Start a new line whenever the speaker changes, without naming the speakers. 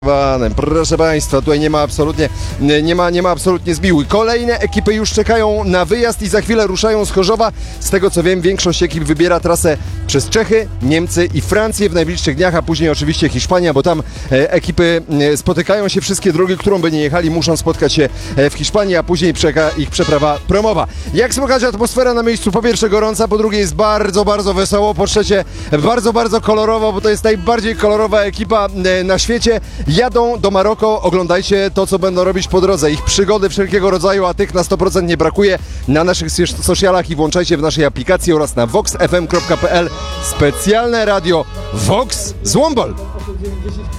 Proszę Państwa, tutaj nie ma absolutnie zbiły. Kolejne ekipy już czekają na wyjazd i za chwilę ruszają z Chorzowa. Z tego co wiem, większość ekip wybiera trasę przez Czechy, Niemcy i Francję w najbliższych dniach, a później oczywiście Hiszpania, bo tam ekipy spotykają się, wszystkie drogi, którą by nie jechali, muszą spotkać się w Hiszpanii, a później czeka ich przeprawa promowa. Jak słychać, atmosfera na miejscu po pierwsze gorąca, po drugie jest bardzo, bardzo wesoło, po trzecie bardzo, bardzo kolorowo, bo to jest najbardziej kolorowa ekipa na świecie. Jadą do Maroko, oglądajcie to, co będą robić po drodze. Ich przygody wszelkiego rodzaju, a tych na 100% nie brakuje na naszych socialach i włączajcie w naszej aplikacji oraz na voxfm.pl. Specjalne radio Vox z Wombol.